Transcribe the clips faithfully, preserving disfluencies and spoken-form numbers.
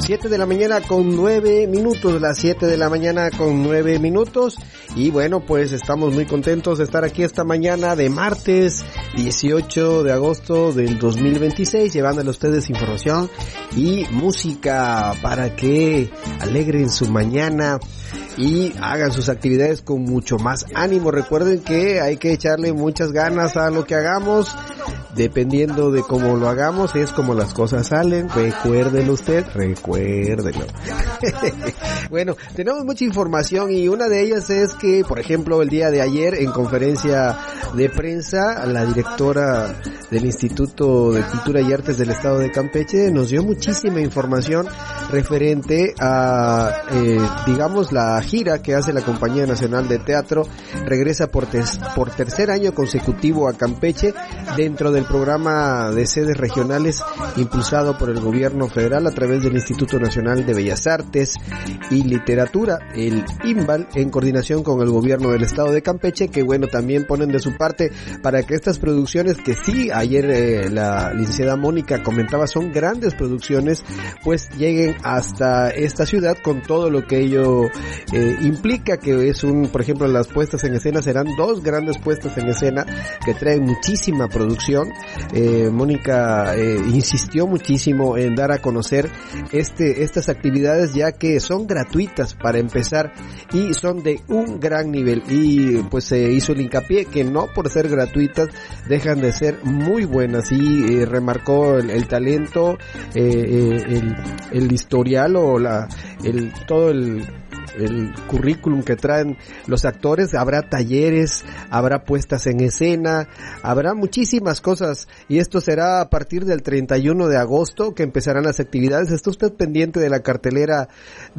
siete de la mañana con nueve minutos, las siete de la mañana con nueve minutos. Y bueno, pues estamos muy contentos de estar aquí esta mañana de martes dieciocho de agosto del dos mil veintiséis, llevándole a ustedes información y música para que alegren su mañana y hagan sus actividades con mucho más ánimo. Recuerden que hay que echarle muchas ganas a lo que hagamos. Dependiendo de cómo lo hagamos, es como las cosas salen. Recuérdelo usted, recuérdelo. Bueno, tenemos mucha información y una de ellas es que, por ejemplo, el día de ayer en conferencia de prensa, la directora del Instituto de Cultura y Artes del Estado de Campeche nos dio muchísima información referente a, eh, digamos, la gira que hace la Compañía Nacional de Teatro. Regresa por, tes- por tercer año consecutivo a Campeche dentro del programa de sedes regionales impulsado por el gobierno federal a través del Instituto Nacional de Bellas Artes y Literatura, el INBAL, en coordinación con el gobierno del Estado de Campeche, que bueno, también ponen de su parte para que estas producciones, que sí, ayer eh, la licenciada Mónica comentaba, son grandes producciones, pues lleguen hasta esta ciudad con todo lo que ello eh, implica, que es un, por ejemplo, las puestas en escena serán dos grandes puestas en escena que traen muchísima producción. Eh, Mónica eh, insistió muchísimo en dar a conocer este estas actividades, ya que son gratuitas para empezar y son de un gran nivel, y pues se hizo el hincapié que no por ser gratuitas dejan de ser muy buenas, y eh, remarcó el, el talento, eh, eh, el, el historial o la el todo el el currículum que traen los actores. Habrá talleres, habrá puestas en escena, habrá muchísimas cosas, y esto será a partir del treinta y uno de agosto que empezarán las actividades. Está usted pendiente de la cartelera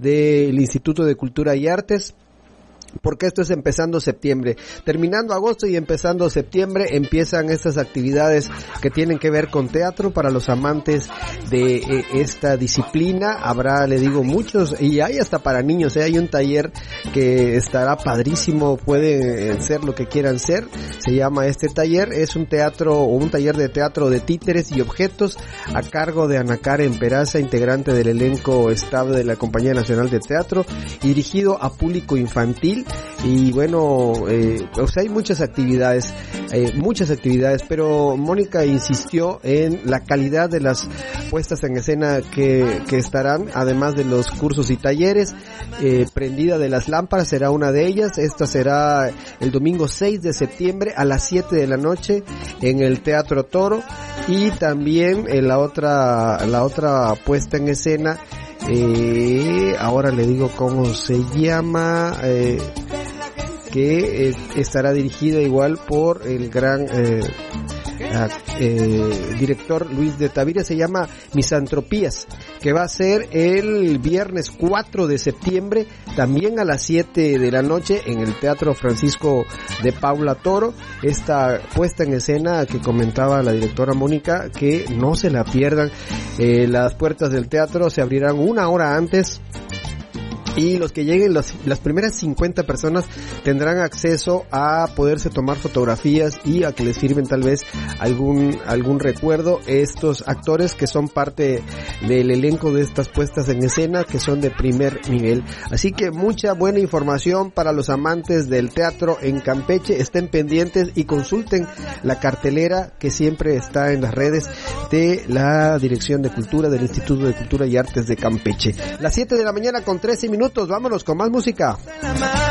del Instituto de Cultura y Artes, porque esto es empezando septiembre, terminando agosto y empezando septiembre empiezan estas actividades que tienen que ver con teatro para los amantes de eh, esta disciplina. Habrá, le digo, muchos, y hay hasta para niños, ¿eh? Hay un taller que estará padrísimo, pueden ser lo que quieran ser, se llama este taller, es un teatro o un taller de teatro de títeres y objetos a cargo de Ana Karen Peraza, integrante del elenco estable de la Compañía Nacional de Teatro, dirigido a público infantil. Y bueno, eh, o sea, hay muchas actividades, eh, muchas actividades, pero Mónica insistió en la calidad de las puestas en escena que, que estarán, además de los cursos y talleres. eh, Prendida de las lámparas será una de ellas. Esta será el domingo seis de septiembre a las siete de la noche en el Teatro Toro, y también en la otra, la otra puesta en escena, Eh, ahora le digo cómo se llama, eh, que eh, estará dirigida igual por el gran eh, eh, director Luis de Tavira, se llama Misantropías, que va a ser el viernes cuatro de septiembre, también a las siete de la noche en el Teatro Francisco de Paula Toro. Esta puesta en escena que comentaba la directora Mónica, que no se la pierdan. Eh, las puertas del teatro se abrirán una hora antes, y los que lleguen, los, las primeras cincuenta personas tendrán acceso a poderse tomar fotografías y a que les firmen tal vez algún algún recuerdo estos actores que son parte del elenco de estas puestas en escena, que son de primer nivel. Así que mucha buena información para los amantes del teatro en Campeche. Estén pendientes y consulten la cartelera que siempre está en las redes de la Dirección de Cultura del Instituto de Cultura y Artes de Campeche. Las siete de la mañana con trece minutos. Vámonos con más música.